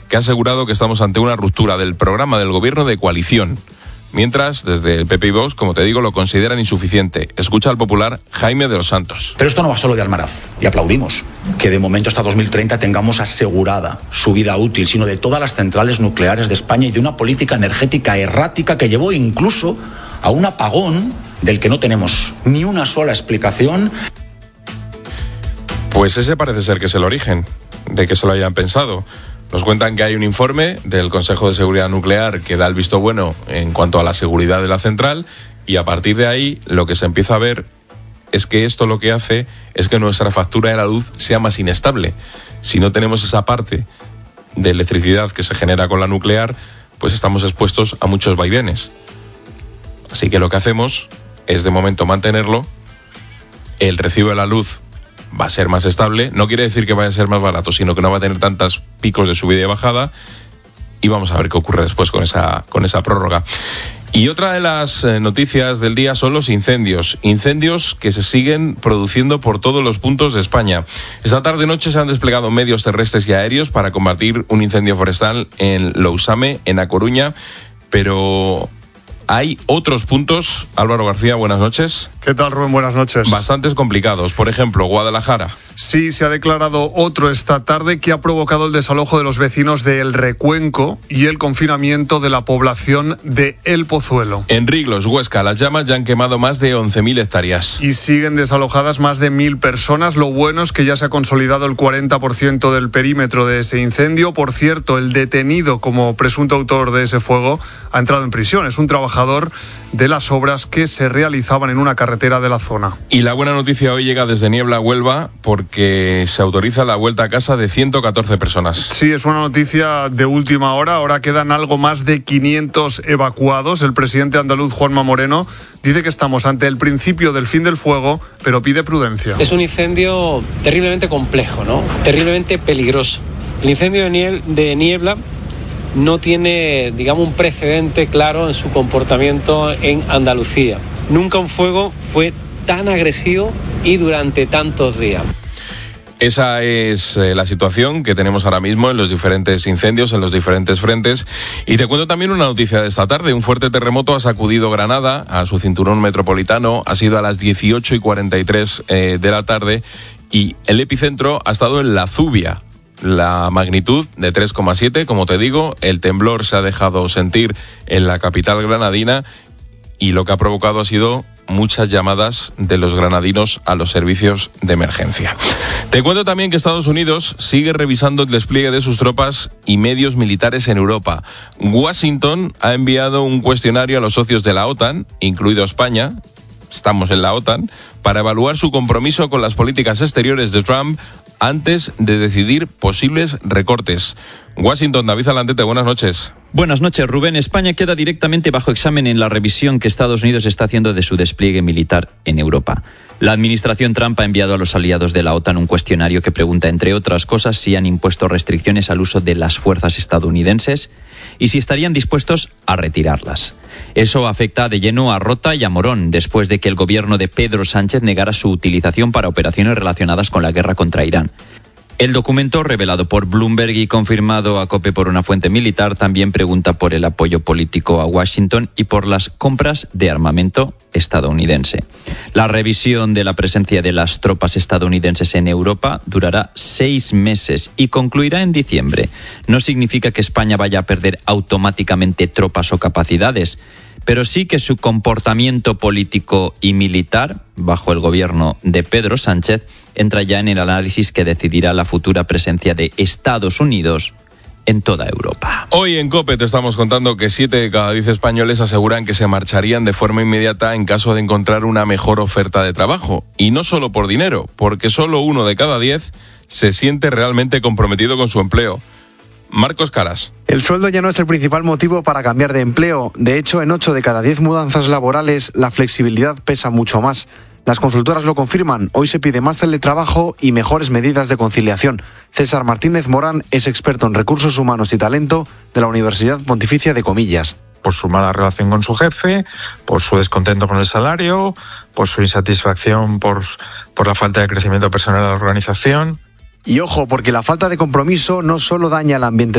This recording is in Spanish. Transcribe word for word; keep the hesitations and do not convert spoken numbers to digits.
que ha asegurado que estamos ante una ruptura del programa del gobierno de coalición. Mientras, desde el P P y Vox, como te digo, lo consideran insuficiente. Escucha al popular Jaime de los Santos. Pero esto no va solo de Almaraz, y aplaudimos que de momento hasta dos mil treinta tengamos asegurada su vida útil, sino de todas las centrales nucleares de España y de una política energética errática que llevó incluso a un apagón del que no tenemos ni una sola explicación. Pues ese parece ser que es el origen de que se lo hayan pensado. Nos cuentan que hay un informe del Consejo de Seguridad Nuclear que da el visto bueno en cuanto a la seguridad de la central, y a partir de ahí lo que se empieza a ver es que esto lo que hace es que nuestra factura de la luz sea más inestable. Si no tenemos esa parte de electricidad que se genera con la nuclear, pues estamos expuestos a muchos vaivenes. Así que lo que hacemos es de momento mantenerlo. El recibo de la luz va a ser más estable, no quiere decir que vaya a ser más barato, sino que no va a tener tantos picos de subida y bajada, y vamos a ver qué ocurre después con esa, con esa prórroga. Y otra de las noticias del día son los incendios, incendios que se siguen produciendo por todos los puntos de España. Esta tarde-noche se han desplegado medios terrestres y aéreos para combatir un incendio forestal en Lousame, en A Coruña, pero hay otros puntos. Álvaro García, buenas noches. ¿Qué tal, Rubén? Buenas noches. Bastantes complicados. Por ejemplo, Guadalajara. Sí, se ha declarado otro esta tarde que ha provocado el desalojo de los vecinos de El Recuenco y el confinamiento de la población de El Pozuelo. En Riglos, Huesca, las llamas ya han quemado más de once mil hectáreas. Y siguen desalojadas más de mil personas. Lo bueno es que ya se ha consolidado el cuarenta por ciento del perímetro de ese incendio. Por cierto, el detenido como presunto autor de ese fuego ha entrado en prisión. Es un trabajador de las obras que se realizaban en una carretera de la zona. Y la buena noticia hoy llega desde Niebla, Huelva, porque se autoriza la vuelta a casa de ciento catorce personas. Sí, es una noticia de última hora. Ahora quedan algo más de quinientos evacuados. El presidente andaluz, Juanma Moreno, dice que estamos ante el principio del fin del fuego, pero pide prudencia. Es un incendio terriblemente complejo, ¿no? Terriblemente peligroso. El incendio de Niebla no tiene, digamos, un precedente claro en su comportamiento en Andalucía. Nunca un fuego fue tan agresivo y durante tantos días. Esa es eh, la situación que tenemos ahora mismo en los diferentes incendios, en los diferentes frentes. Y te cuento también una noticia de esta tarde. Un fuerte terremoto ha sacudido Granada a su cinturón metropolitano. Ha sido a las dieciocho y cuarenta y tres eh, de la tarde, y el epicentro ha estado en La Zubia. La magnitud de tres coma siete, como te digo, el temblor se ha dejado sentir en la capital granadina, y lo que ha provocado ha sido muchas llamadas de los granadinos a los servicios de emergencia. Te cuento también que Estados Unidos sigue revisando el despliegue de sus tropas y medios militares en Europa. Washington ha enviado un cuestionario a los socios de la OTAN, incluido España, estamos en la OTAN, para evaluar su compromiso con las políticas exteriores de Trump antes de decidir posibles recortes. Washington, David Alandete, buenas noches. Buenas noches, Rubén. España queda directamente bajo examen en la revisión que Estados Unidos está haciendo de su despliegue militar en Europa. La administración Trump ha enviado a los aliados de la OTAN un cuestionario que pregunta, entre otras cosas, si han impuesto restricciones al uso de las fuerzas estadounidenses y si estarían dispuestos a retirarlas. Eso afecta de lleno a Rota y a Morón, después de que el gobierno de Pedro Sánchez negara su utilización para operaciones relacionadas con la guerra contra Irán. El documento, revelado por Bloomberg y confirmado a COPE por una fuente militar, también pregunta por el apoyo político a Washington y por las compras de armamento estadounidense. La revisión de la presencia de las tropas estadounidenses en Europa durará seis meses y concluirá en diciembre. No significa que España vaya a perder automáticamente tropas o capacidades, pero sí que su comportamiento político y militar, bajo el gobierno de Pedro Sánchez, entra ya en el análisis que decidirá la futura presencia de Estados Unidos en toda Europa. Hoy en COPE te estamos contando que siete de cada diez españoles aseguran que se marcharían de forma inmediata en caso de encontrar una mejor oferta de trabajo. Y no solo por dinero, porque solo uno de cada diez se siente realmente comprometido con su empleo. Marcos Caras. El sueldo ya no es el principal motivo para cambiar de empleo. De hecho, en ocho de cada diez mudanzas laborales, la flexibilidad pesa mucho más. Las consultoras lo confirman. Hoy se pide más teletrabajo y mejores medidas de conciliación. César Martínez Morán es experto en recursos humanos y talento de la Universidad Pontificia de Comillas. Por su mala relación con su jefe, por su descontento con el salario, por su insatisfacción por, por la falta de crecimiento personal de la organización. Y ojo, porque la falta de compromiso no solo daña el ambiente